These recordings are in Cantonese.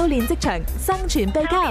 練職場生存秘笈。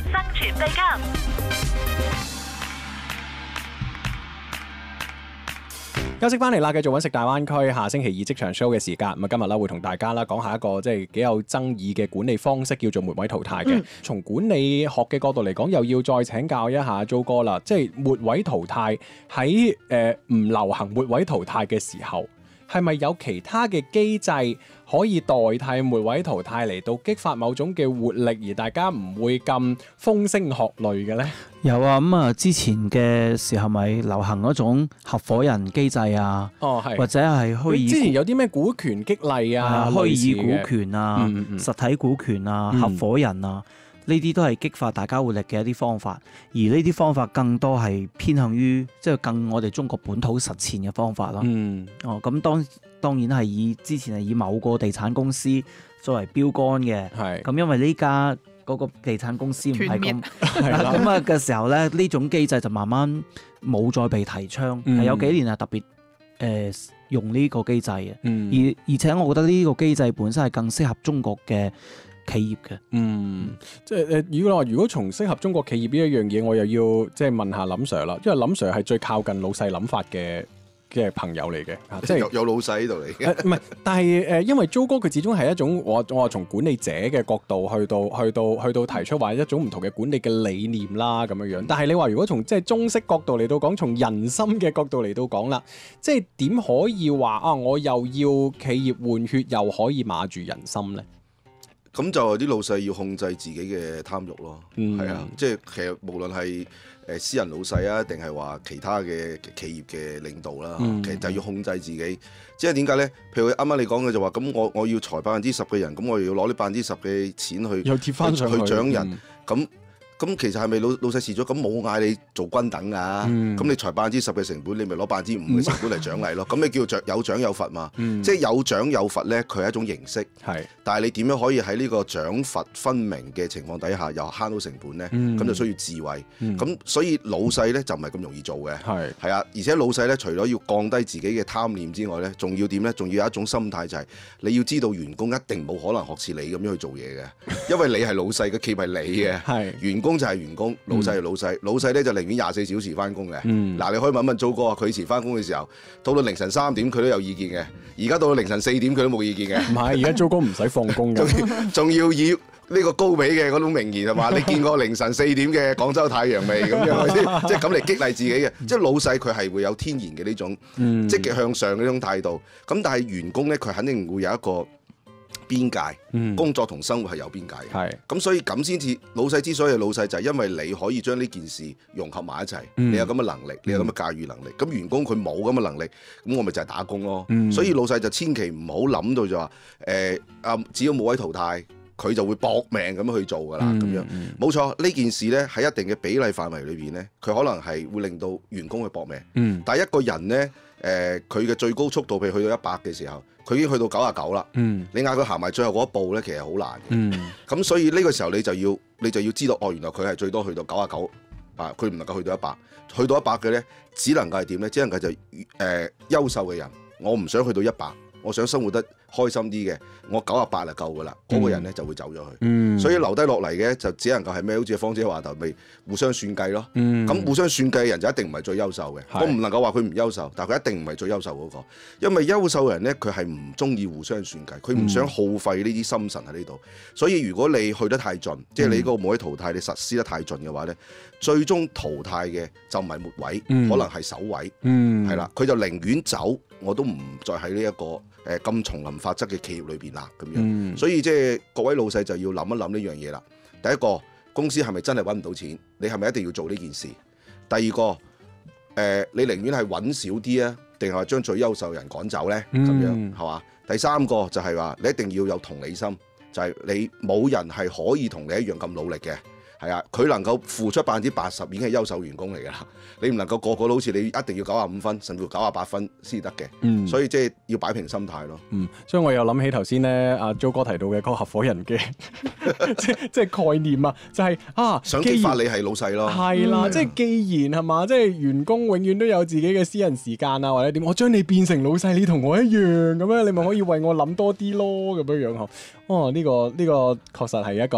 休息翻嚟啦，繼續揾食大灣區。下星期二職場 show 嘅時間，咁啊今日啦會同大家啦講下一個即係幾有爭議嘅管理方式，叫做末位淘汰嘅。從管理學嘅角度嚟講，又要再請教一下租哥啦。即係末位淘汰喺唔流行末位淘汰嘅時候，係咪有其他嘅機制可以代替末位淘汰嚟到激發某種嘅活力，而大家唔會咁風聲鶴唳嘅呢？ 有啊，咁啊之前嘅時候咪流行嗰種合夥人機制啊， 係或者係虛擬之前有啲咩股權激勵啊， 虛擬股權啊、實體股權啊、合夥人啊，呢啲都係激發大家活力嘅一啲方法。而呢啲方法更多係偏向於即係更我哋中國本土實踐嘅方法咯。咁當然係之前係以某個地產公司作為標杆嘅。咁因為呢家嗰個地產公司唔係咁咁啊嘅時候咧，呢種機制就慢慢冇再被提倡。係有幾年係特別用呢個機制嘅。而且我覺得呢個機制本身係更適合中國嘅企業嘅。 即係如果從適合中國企業呢一樣嘢，我又要即係問下林 Sir 啦，因為林 Sir 係最靠近老細諗法嘅朋友嚟嘅，即係有老細喺度嚟嘅。 唔係，但係因為租哥佢始終係一種我話從管理者嘅角度去到提出話一種唔同嘅管理嘅理念啦咁樣樣。但係你話如果從即係中式角度嚟到講，從人心嘅角度嚟到講啦，即係點可以話啊？我又要企業換血，又可以馬住人心呢？ 咁就啲老細要控制自己嘅貪欲咯。係啊，即係其實無論係私人老細啊，定係話其他嘅企業嘅領導啦，其實就要控制自己。即係點解咧？譬如啱啱你講嘅就話，咁我要裁10%嘅人，咁我又要攞呢10%嘅錢去又貼翻上去獎人咁其實係咪老細蝕咗？咁冇嗌你做均等㗎。咁你裁10%嘅成本，你咪攞5%嘅成本嚟獎勵咯。咁你叫有獎有罰嘛？即係有獎有罰咧，佢係一種形式。但係你點樣可以喺呢個獎罰分明嘅情況底下，又慳到成本咧？咁就需要智慧。咁所以老細咧就唔係咁容易做嘅。係啊，而且老細咧除咗要降低自己嘅貪念之外咧，仲要點咧？仲要有一種心態就係你要知道員工一定冇可能學似你咁樣去做嘢嘅，因為你係老細嘅，企係你嘅。員工就係員工，老細係老細，老細咧就寧願24小時翻工嘅。嗱，你可以問租哥啊，佢以前翻工嘅時候，到凌晨3點佢都有意見嘅，而家到凌晨4點佢都冇意見嘅。 唔係，而家租哥唔使放工嘅， 仲要以呢個高比嘅嗰種名言係嘛？你見過凌晨4點嘅廣州太陽未？咁樣即係咁嚟激勵自己嘅。即係老細佢係會有天然嘅呢種積極向上嘅呢種態度。咁但係員工咧，佢肯定會有一個邊界，工作同生活係有邊界嘅。咁所以咁先至老細之所以係老細，就係因為你可以將呢件事融合埋一齊，你有咁嘅能力，你有咁嘅駕馭能力。咁員工佢冇咁嘅能力，咁我咪就係打工咯。所以老細就千祈唔好諗到就話只要冇位淘汰，佢就會搏命咁樣去做㗎啦。咁樣冇錯，呢件事呢喺一定嘅比例範圍裏邊呢，佢可能係會令到員工去搏命。但係一個人呢，佢嘅最高速度譬如去到100嘅時候，佢已經去到99啦。你嗌佢行埋最後嗰一步咧，其實好難嘅。咁所以呢個時候你就要知道，原來佢係最多去到99啊，佢唔能夠去到100。去到100嘅咧，只能夠係點咧？只能夠就優秀嘅人，我唔想去到100，我想生活得開心啲嘅，我98就夠噶啦。嗰個人咧就會走咗去。所以留低落嚟嘅就只能夠係咩？好似芳姐話頭，咪互相算計咯。咁互相算計嘅人就一定唔係最優秀嘅。我唔能夠話佢唔優秀，但係佢一定唔係最優秀嗰個。因為優秀嘅人咧，佢係唔中意互相算計，佢唔想耗費呢啲心神喺呢度。所以如果你去得太盡，即係你嗰個末位淘汰你實施得太盡嘅話咧，最終淘汰嘅就唔係末位，可能係首位。係啦，佢就寧願走，我都唔再喺呢一個咁叢林法則嘅企業裏邊啦，咁樣。所以即係各位老細就要諗一諗呢樣嘢啦。第一個，公司係咪真係揾唔到錢？你係咪一定要做呢件事？第二個，你寧願係揾少啲啊，定係話將最優秀人趕走呢？咁樣係嘛？第三個就係話你一定要有同理心，就係你冇人係可以同你一樣咁努力嘅。係啊，佢能夠付出80%已經係優秀員工嚟㗎啦。你唔能夠個個都好似你一定要95分，甚至乎98分先得嘅。所以即係要擺平心態咯。 所以我又諗起頭先咧，阿租哥提到嘅嗰個合夥人嘅即係概念啊，就係想激發你係老細咯。 係啦，即係既然係嘛，即係員工永遠都有自己嘅私人時間啊，或者點，我將你變成老細，你同我一樣咁樣，你咪可以為我諗多啲咯，咁樣樣嗬。呢個確實係一個